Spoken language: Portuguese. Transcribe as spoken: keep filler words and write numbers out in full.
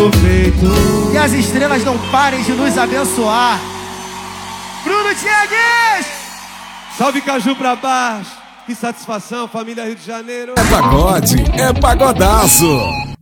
tô feito. E as estrelas não parem de nos abençoar. Bruno Diegues! Salve Caju pra baixo. Que satisfação, família Rio de Janeiro. É pagode, é pagodaço.